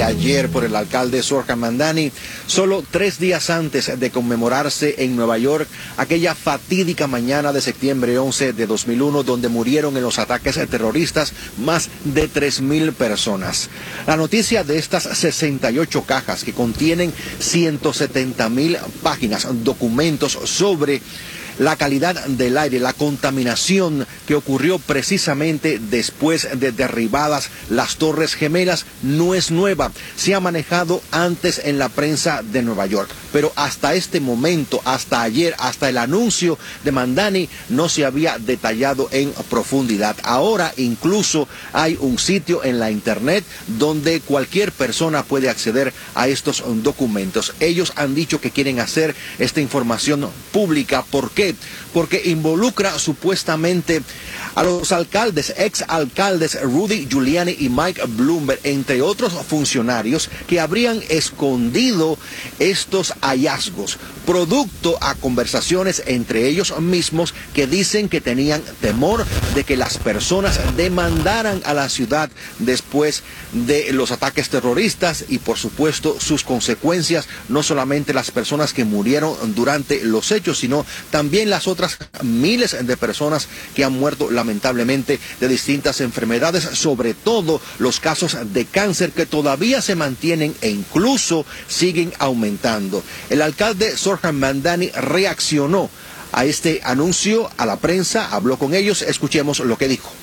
ayer por el alcalde Zohran Mamdani, solo 3 días antes de conmemorarse en Nueva York aquella fatídica mañana de septiembre 11 de 2001, donde murieron en los ataques terroristas más de 3.000 personas. La noticia de estas 68 cajas que contienen 170.000 páginas, documentos sobre la calidad del aire, la contaminación que ocurrió precisamente después de derribadas las Torres Gemelas, no es nueva. Se ha manejado antes en la prensa de Nueva York, pero hasta este momento, hasta ayer, hasta el anuncio de Mamdani, no se había detallado en profundidad. Ahora incluso hay un sitio en la internet donde cualquier persona puede acceder a estos documentos. Ellos han dicho que quieren hacer esta información pública. ¿Por qué? Porque involucra supuestamente a los alcaldes, exalcaldes Rudy Giuliani y Mike Bloomberg, entre otros funcionarios que habrían escondido estos hallazgos, producto a conversaciones entre ellos mismos que dicen que tenían temor de que las personas demandaran a la ciudad después de los ataques terroristas y por supuesto sus consecuencias, no solamente las personas que murieron durante los hechos, sino también las otras miles de personas que han muerto lamentablemente de distintas enfermedades, sobre todo los casos de cáncer que todavía se mantienen e incluso siguen aumentando. El alcalde Zohran Mamdani reaccionó a este anuncio a la prensa, habló con ellos, escuchemos lo que dijo.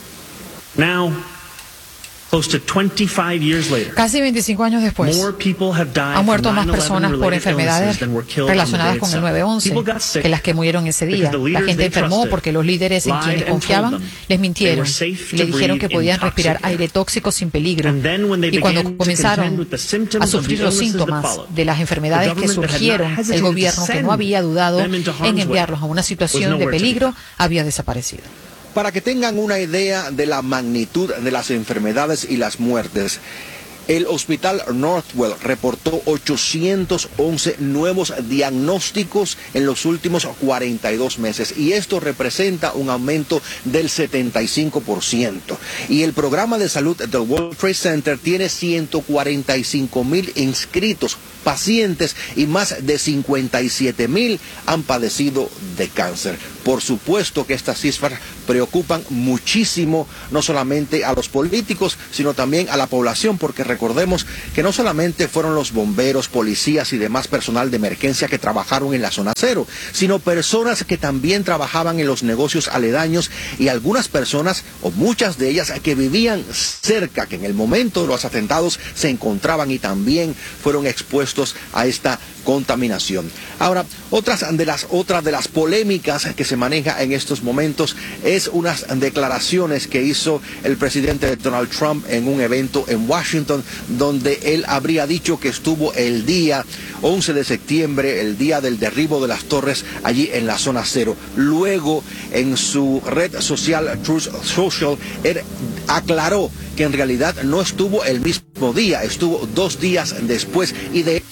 Casi 25 años después, han muerto más personas por enfermedades relacionadas con el 9/11 que las que murieron ese día. La gente enfermó porque los líderes en quienes confiaban les mintieron y le dijeron que podían respirar aire tóxico sin peligro. Y cuando comenzaron a sufrir los síntomas de las enfermedades que surgieron, el gobierno, que no había dudado en enviarlos a una situación de peligro, había desaparecido. Para que tengan una idea de la magnitud de las enfermedades y las muertes, el hospital Northwell reportó 811 nuevos diagnósticos en los últimos 42 meses y esto representa un aumento del 75%. Y el programa de salud del World Trade Center tiene 145.000 inscritos pacientes y más de 57.000 han padecido de cáncer. Por supuesto que estas cifras preocupan muchísimo, no solamente a los políticos, sino también a la población, porque recordemos que no solamente fueron los bomberos, policías y demás personal de emergencia que trabajaron en la zona cero, sino personas que también trabajaban en los negocios aledaños y algunas personas, o muchas de ellas, que vivían cerca, que en el momento de los atentados se encontraban y también fueron expuestos a esta contaminación. Ahora, otra de las polémicas que se maneja en estos momentos es unas declaraciones que hizo el presidente Donald Trump en un evento en Washington, donde él habría dicho que estuvo el día 11 de septiembre, el día del derribo de las torres, allí en la zona cero. Luego, en su red social Truth Social, él aclaró que en realidad no estuvo el mismo día, estuvo 2 días después y de